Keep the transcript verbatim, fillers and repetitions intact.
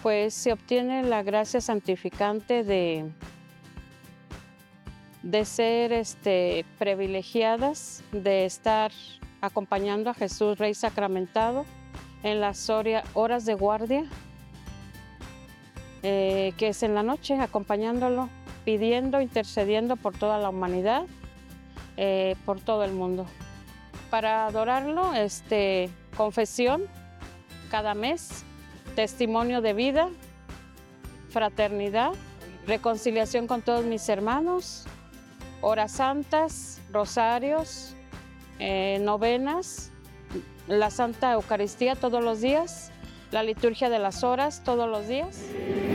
Pues se obtiene la gracia santificante de, de ser este, privilegiadas, de estar acompañando a Jesús Rey sacramentado en las horas de guardia, eh, que es en la noche, acompañándolo, pidiendo, intercediendo por toda la humanidad, eh, por todo el mundo. Para adorarlo, este, confesión cada mes, testimonio de vida, fraternidad, reconciliación con todos mis hermanos, horas santas, rosarios, eh, novenas, la Santa Eucaristía todos los días, la liturgia de las horas todos los días.